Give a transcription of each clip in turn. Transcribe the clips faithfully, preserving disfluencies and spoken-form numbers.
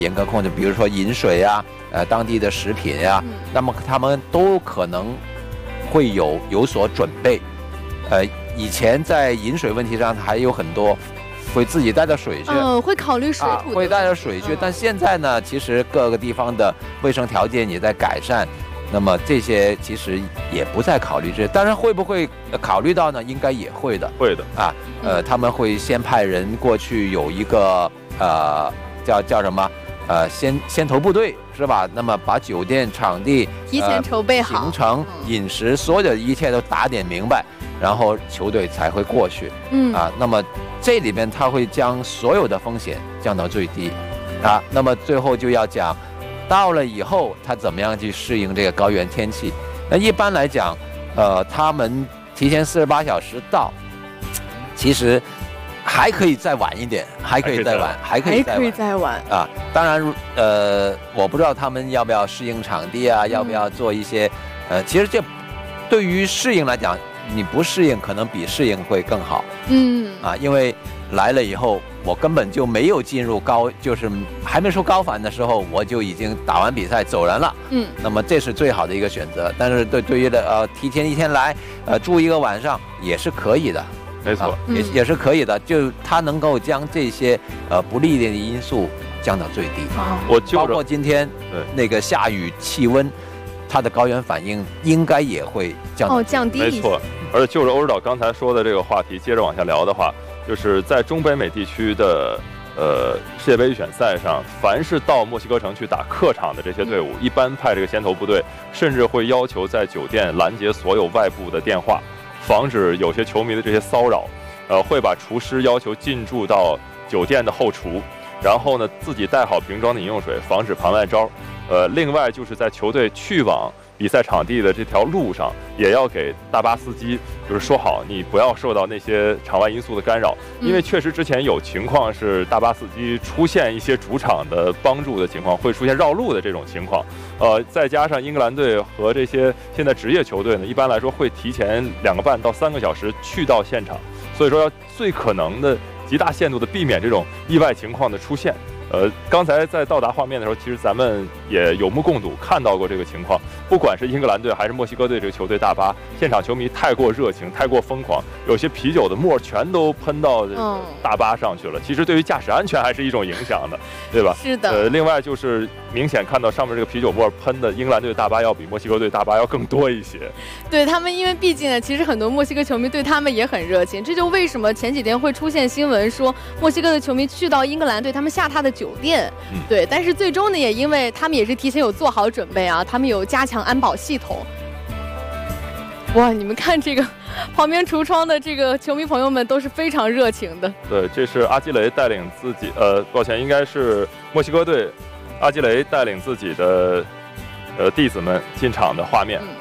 严格控制，比如说饮水啊，呃，当地的食品呀、啊，嗯、那么他们都可能会有有所准备。呃，以前在饮水问题上还有很多会自己带着水去， 嗯，会考虑水土、 啊，会带着水去。嗯、但现在呢，其实各个地方的卫生条件也在改善，那么这些其实也不再考虑这，当然会不会考虑到呢？应该也会的， 会的啊，呃，他们会先派人过去有一个呃叫叫什么？呃，先先头部队是吧？那么把酒店场地提前筹备好， 呃、行程、饮食，所有的一切都打点明白，然后球队才会过去。嗯啊，那么这里边他会将所有的风险降到最低，啊，那么最后就要讲，到了以后他怎么样去适应这个高原天气？那一般来讲，呃，他们提前四十八小时到，其实。还可以再晚一点，还可以再晚，还可以再晚， 还可以再晚啊！当然，呃，我不知道他们要不要适应场地啊，嗯、要不要做一些，呃，其实这对于适应来讲，你不适应可能比适应会更好。嗯，啊，因为来了以后，我根本就没有进入高，就是还没说高反的时候，我就已经打完比赛走人了。嗯，那么这是最好的一个选择。但是对对于的呃提前一天来，呃住一个晚上也是可以的。 没错， 啊、也也是可以的，就它能够将这些呃不利的因素降到最低。 啊、我包括今天那个下雨、气温，它的高原反应应该也会降到哦降低。 没错，而且就着欧指导刚才说的这个话题，接着往下聊的话，就是在中北美地区的呃世界杯预选赛上，凡是到墨西哥城去打客场的这些队伍，嗯、一般派这个先头部队，甚至会要求在酒店拦截所有外部的电话。防止有些球迷的这些骚扰，呃，会把厨师要求进驻到酒店的后厨，然后呢，自己带好瓶装的饮用水，防止盘外招。呃，另外就是在球队去往比赛场地的这条路上，也要给大巴司机就是说好，你不要受到那些场外因素的干扰，因为确实之前有情况是大巴司机出现一些主场的帮助的情况，会出现绕路的这种情况。呃，再加上英格兰队和这些现在职业球队呢，一般来说会提前两个半到三个小时去到现场，所以说要最可能的极大限度的避免这种意外情况的出现。呃，刚才在到达画面的时候，其实咱们也有目共睹，看到过这个情况。不管是英格兰队还是墨西哥队这个球队大巴，现场球迷太过热情，太过疯狂，有些啤酒的沫全都喷到这个大巴上去了。嗯、其实对于驾驶安全还是一种影响的，对吧？ 是的。 呃，另外就是明显看到上面这个啤酒沫喷的，英格兰队大巴要比墨西哥队大巴要更多一些。 对他们，因为毕竟呢，其实很多墨西哥球迷对他们也很热情，这就为什么前几天会出现新闻说墨西哥的球迷去到英格兰队他们下榻的酒店，嗯、对，但是最终呢，也因为他们也是提前有做好准备啊，他们有加强安保系统。哇，你们看这个旁边橱窗的这个球迷朋友们都是非常热情的。 对，这是阿基雷带领自己，呃，抱歉，应该是墨西哥队阿基雷带领自己的呃弟子们进场的画面。嗯、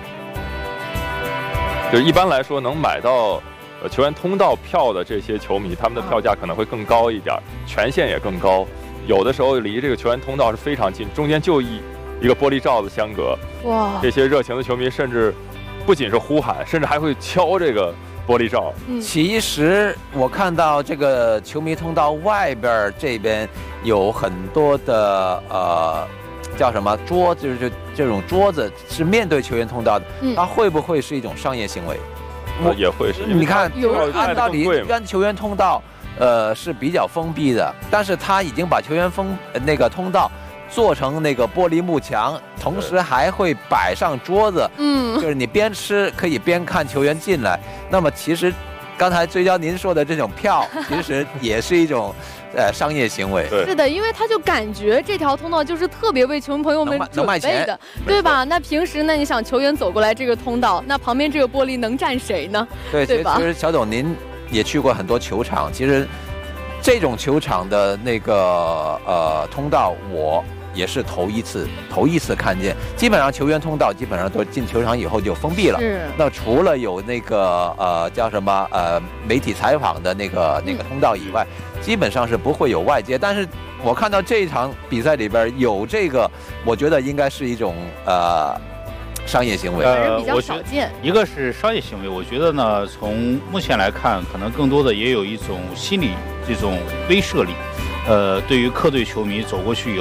就一般来说，能买到呃球员通道票的这些球迷，他们的票价可能会更高一点，权限也更高。有的时候离这个球员通道是非常近，中间就一一个玻璃罩子相隔。哇！这些热情的球迷甚至不仅是呼喊，甚至还会敲这个玻璃罩。 嗯、其实我看到这个球迷通道外边这边有很多的呃叫什么桌子，就是这种桌子是面对球员通道的，嗯、它会不会是一种商业行为？ 呃、也会是。 你看，按道理按球员通道。呃，是比较封闭的，但是他已经把球员封那个通道做成那个玻璃幕墙，同时还会摆上桌子，嗯，就是你边吃可以边看球员进来。那么其实刚才追焦您说的这种票，其实也是一种呃商业行为。 是的，因为他就感觉这条通道就是特别为球迷朋友们准备的，对吧？那平时呢，你想球员走过来这个通道，那旁边这个玻璃能站谁呢？ 对， 对吧？ 其实小董您也去过很多球场，其实这种球场的那个呃通道，我也是头一次头一次看见。基本上球员通道基本上都进球场以后就封闭了。是。那除了有那个呃叫什么呃媒体采访的那个那个通道以外，嗯、基本上是不会有外接。但是我看到这一场比赛里边有这个，我觉得应该是一种呃。商业行为， 呃，比较少见。 一个是商业行为，我觉得呢，从目前来看，可能更多的也有一种心理这种威慑力。 呃，对于客队球迷走过去以